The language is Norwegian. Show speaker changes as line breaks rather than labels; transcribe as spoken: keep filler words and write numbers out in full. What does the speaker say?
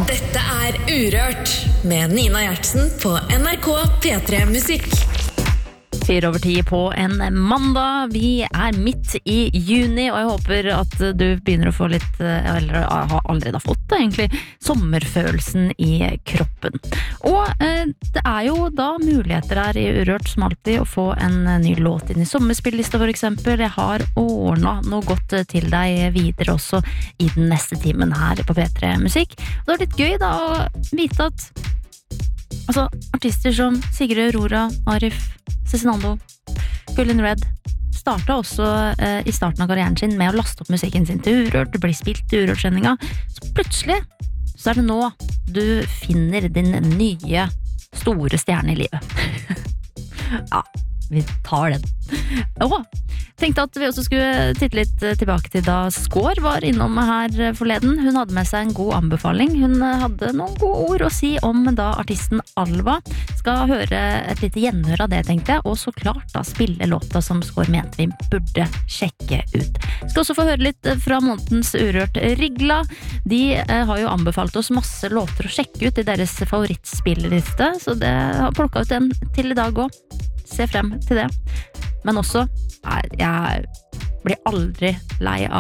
Dette er Urørt med Nina Gjertsen på N R K P tre Musikk.
Fire over ti på en mandag. Vi er midt i juni, og jeg håper at du begynner å få litt, eller har allerede fått det egentlig, sommerfølelsen i kroppen. Og eh, det er jo da muligheter her i Urørt som alltid å få en ny låt inn i sommerspillista for eksempel. Jeg har ordnet noe godt til deg videre også i den neste timen her på P tre Musikk. Og det er litt gøy da å vite at altså, artister som Sigrid Aurora, Arif, Cezinando, Gullin Red startet også eh, i starten av karrieren sin med å laste opp musikken sin til Urørt. Det blir spilt til Urørt-sendinga. Så plutselig så er det nå du finner din nye store stjerne i livet. Ja, vi tar den. Åh, tenkte at vi også skulle titte litt tilbake til da Skår var innom her forleden. Hun hadde med seg en god anbefaling. Hun hadde noen gode ord å si om da artisten Alva. Skal høre et lite gjenhør av det, tenkte jeg, og så klart da spille låta som Skår mente vi burde sjekke ut. Skal også få høre litt fra månedens Urørt Rigla. De eh, har jo anbefalt oss masse låter å sjekke ut i deres favorittspilleliste, så det har plukket ut en til i dag også. Se frem til det. Men også, jeg blir aldri lei av